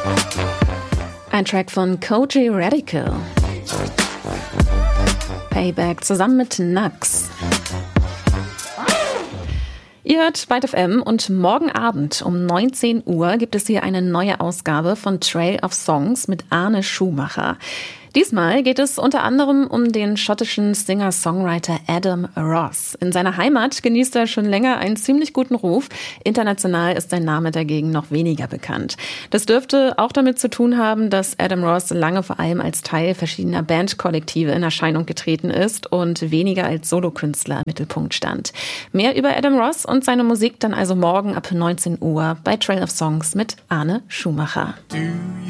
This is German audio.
Ein Track von Kojey Radical. Payback zusammen mit Nux. Ihr hört Byte FM und morgen Abend um 19 Uhr gibt es hier eine neue Ausgabe von Trail of Songs mit Arne Schumacher. Diesmal geht es unter anderem um den schottischen Singer-Songwriter Adam Ross. In seiner Heimat genießt er schon länger einen ziemlich guten Ruf. International ist sein Name dagegen noch weniger bekannt. Das dürfte auch damit zu tun haben, dass Adam Ross lange vor allem als Teil verschiedener Bandkollektive in Erscheinung getreten ist und weniger als Solokünstler im Mittelpunkt stand. Mehr über Adam Ross und seine Musik dann also morgen ab 19 Uhr bei Trail of Songs mit Arne Schumacher.